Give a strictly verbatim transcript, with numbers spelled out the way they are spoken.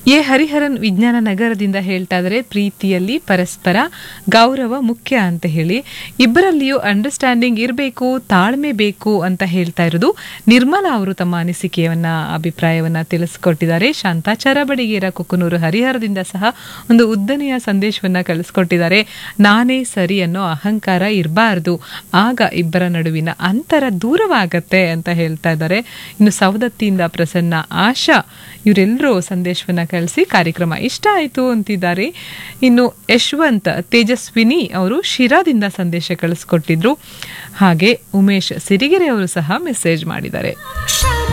A Hariharan ವಿಜ್ಞಾನ ನಗರದಿಂದ ಹೇಳ್ತಾ ಇದ್ದಾರೆ, ಪ್ರೀತಿಯಲ್ಲಿ ಪರಸ್ಪರ ಗೌರವ ಮುಖ್ಯ ಅಂತ ಹೇಳಿ, ಇಬ್ಬರಲ್ಲಿಯೂ ಅಂಡರ್ಸ್ಟ್ಯಾಂಡಿಂಗ್ ಇರಬೇಕು, ತಾಳ್ಮೆ ಬೇಕು ಅಂತ ಹೇಳ್ತಾ ಇರೋದು ನಿರ್ಮಲಾ ಅವರು ತಮ್ಮ ಅನಿಸಿಕೆಯವನ್ನ ಅಭಿಪ್ರಾಯವನ್ನ ತಿಳಿಸ್ಕೊಟ್ಟಿದ್ದಾರೆ. ಶಾಂತಾಚಾರ ಬಡಿಗೇರ ಕುಕ್ಕನೂರು ಹರಿಹರದಿಂದ ಸಹ ಒಂದು ಉದ್ದನೆಯ ಸಂದೇಶವನ್ನ ಕಳಿಸ್ಕೊಟ್ಟಿದ್ದಾರೆ. ನಾನೇ ಸರಿ ಅನ್ನೋ ಅಹಂಕಾರ ಇರಬಾರ್ದು, ಆಗ ಇಬ್ಬರ ನಡುವಿನ ಅಂತರ ದೂರವಾಗತ್ತೆ ಅಂತ ಹೇಳ್ತಾ ಇದ್ದಾರೆ. ಇನ್ನು ಸವದತ್ತಿಯಿಂದ ಪ್ರಸನ್ನ, ಆಶಾ ಇವರೆಲ್ಲರೂ ಸಂದೇಶವನ್ನ ಕಳಿಸಿ ಕಾರ್ಯಕ್ರಮ ಇಷ್ಟ ಆಯಿತು ಅಂತಿದ್ದಾರೆ. ಇನ್ನು ಯಶವಂತ್ ತೇಜಸ್ವಿನಿ ಅವರು ಶಿರಾದಿಂದ ಸಂದೇಶ ಕಳಿಸ್ಕೊಟ್ಟಿದ್ರು. ಹಾಗೆ ಉಮೇಶ್ ಸಿರಿಗೆರೆ ಅವರು ಸಹ ಮೆಸೇಜ್ ಮಾಡಿದ್ದಾರೆ.